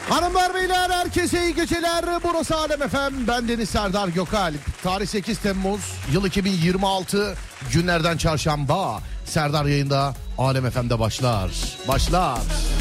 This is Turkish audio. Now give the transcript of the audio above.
Hanımlar beyler herkese iyi geceler. Burası Alem FM. Ben Deniz Serdar Gökalp. Tarih 8 Temmuz yıl 2026 günlerden çarşamba. Serdar yayında Alem FM'de başlar.